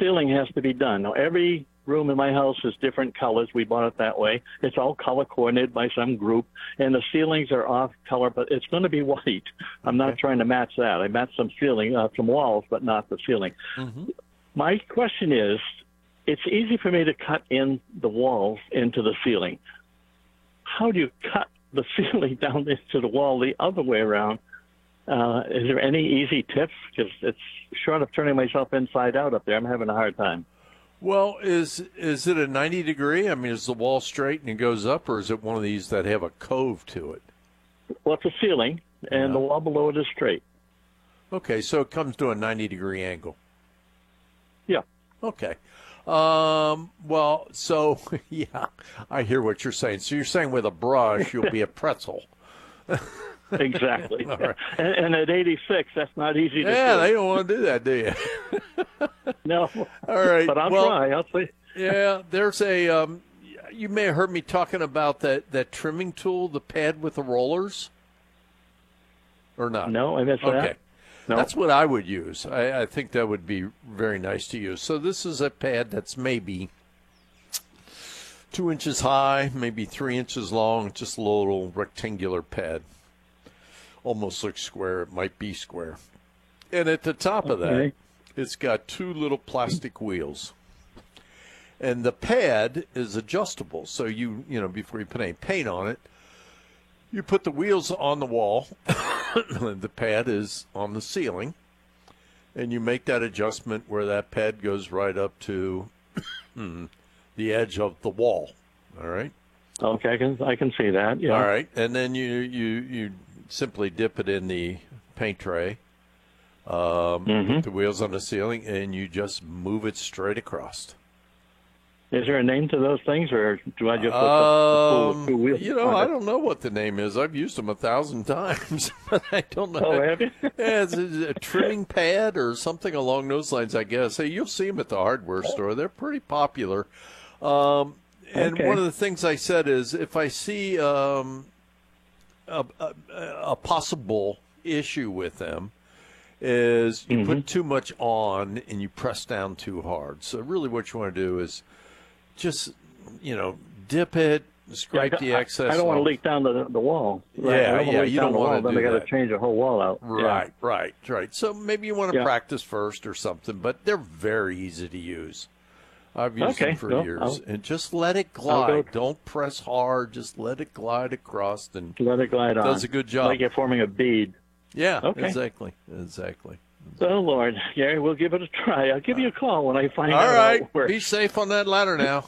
ceiling has to be done. Now, every room in my house is different colors. We bought it that way. It's all color coordinated by some group, and the ceilings are off color, but it's going to be white. I'm not trying to match that. I match some some walls, but not the ceiling. Mm-hmm. My question is, it's easy for me to cut in the walls into the ceiling. How do you cut the ceiling down into the wall the other way around? Is there any easy tips? Because it's short of turning myself inside out up there. I'm having a hard time. Well, is it a 90 degree? I mean, is the wall straight and it goes up, or is it one of these that have a cove to it? Well, it's a ceiling, and the wall below it is straight. Okay, so it comes to a 90 degree angle. Yeah. Okay. Well, so, yeah, I hear what you're saying. So you're saying with a brush, you'll be a pretzel. Exactly. Right. And at 86, that's not easy to do. Yeah, they don't want to do that, do you? No. All right. But I'll try. I'll see. Yeah, there's a you may have heard me talking about that trimming tool, the pad with the rollers, or not? No, I missed that. Okay. No. That's what I would use. I think that would be very nice to use. So this is a pad that's maybe 2 inches high, maybe 3 inches long, just a little rectangular pad. Almost looks square. It might be square. And at the top of that, it's got two little plastic wheels. And the pad is adjustable. So you before you put any paint on it, you put the wheels on the wall. The pad is on the ceiling. And you make that adjustment where that pad goes right up to the edge of the wall. All right? Okay, I can see that. Yeah. All right. And then you simply dip it in the paint tray, put the wheels on the ceiling, and you just move it straight across. Is there a name to those things, or do I just put the two wheels? I don't know what the name is. I've used them 1,000 times, but I don't know. Oh, have you? Yeah, it's a trimming pad or something along those lines, I guess. Hey, you'll see them at the hardware store. They're pretty popular. And one of the things I said is if I see a possible issue with them is you put too much on and you press down too hard. So really what you want to do is just, dip it, scrape the excess. I don't want to leak down the wall. Right? Yeah, you don't want to do that. Then I got to change the whole wall out. Right, yeah. right. So maybe you want to practice first or something, but they're very easy to use. I've used them for years. And just let it glide. Don't press hard. Just let it glide across. And let it glide on. Does a good job. Like you're forming a bead. Yeah, exactly. Oh, Lord. Gary, we'll give it a try. I'll give you a call when I find out how it works. All right. Be safe on that ladder now.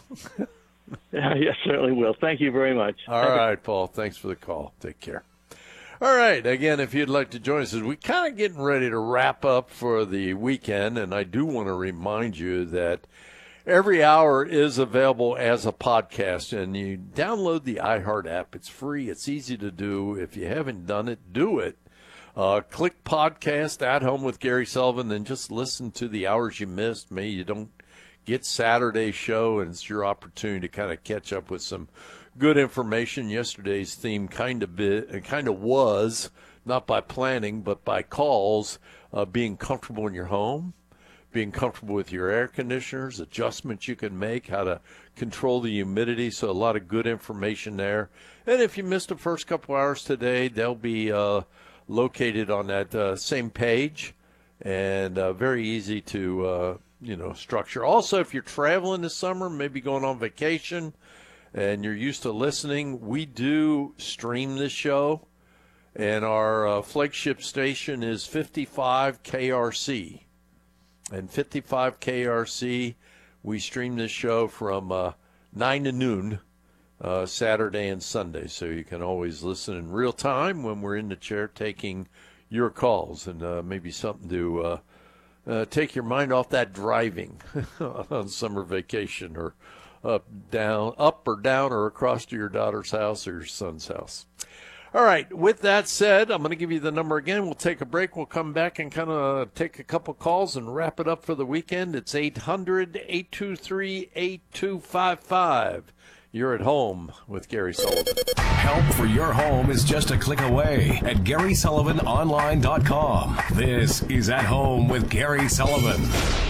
Yes, certainly will. Thank you very much. All right, Paul. Thanks for the call. Take care. All right. Again, if you'd like to join us, we're kind of getting ready to wrap up for the weekend, and I do want to remind you that every hour is available as a podcast, and you download the iHeart app. It's free. It's easy to do. If you haven't done it, do it. Click podcast at home with Gary Sullivan, and just listen to the hours you missed. Maybe you don't get Saturday's show, and it's your opportunity to kind of catch up with some good information. Yesterday's theme kind of was, not by planning, but by calls, being comfortable in your home, being comfortable with your air conditioners, adjustments you can make, how to control the humidity. So a lot of good information there. And if you missed the first couple hours today, they'll be located on that same page, and very easy to structure. Also, if you're traveling this summer, maybe going on vacation, and you're used to listening, we do stream this show, and our flagship station is 55 KRC. And 55 KRC, we stream this show from 9 to noon, Saturday and Sunday. So you can always listen in real time when we're in the chair taking your calls, and maybe something to take your mind off that driving on summer vacation, or up or down, or across to your daughter's house or your son's house. All right, with that said, I'm going to give you the number again. We'll take a break. We'll come back and kind of take a couple calls and wrap it up for the weekend. It's 800-823-8255. You're at home with Gary Sullivan. Help for your home is just a click away at GarySullivanOnline.com. This is At Home with Gary Sullivan.